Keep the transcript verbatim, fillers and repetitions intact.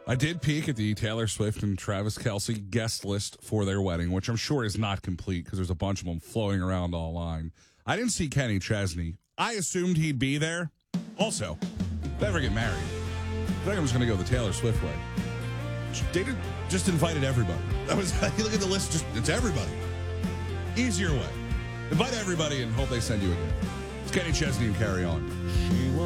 I did peek at the Taylor Swift and Travis Kelce guest list for their wedding, which I'm sure is not complete because there's a bunch of them floating around online. I didn't see Kenny Chesney. I assumed he'd be there. Also, if I ever get married, I think I was going to go the Taylor Swift way. They did, just invited everybody. That was, you look at the list, just it's everybody. Easier way. Invite everybody and hope they send you a gift. It's Kenny Chesney and Carry On.